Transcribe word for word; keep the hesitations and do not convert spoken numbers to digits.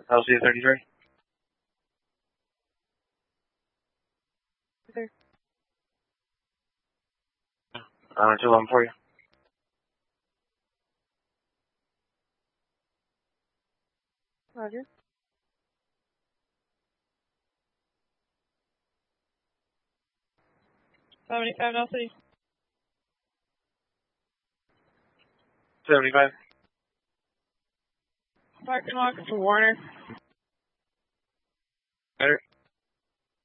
L C thirty-three. Okay. Uh, two eleven for you. Roger. seventy-five L C. seventy-five. Park and walk to Warner.